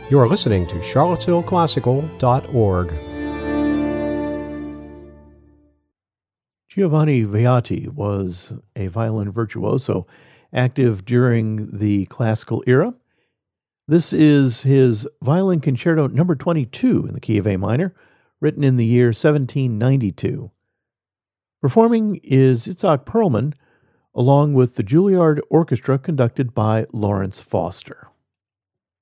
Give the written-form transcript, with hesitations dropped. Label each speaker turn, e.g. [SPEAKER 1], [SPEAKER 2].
[SPEAKER 1] You're listening to charlottesvilleclassical.org.
[SPEAKER 2] Giovanni Viotti was a violin virtuoso, active during the classical era. This is his Violin Concerto number 22 in the key of A minor, written in the year 1792. Performing is Itzhak Perlman, along with the Juilliard Orchestra conducted by Lawrence Foster.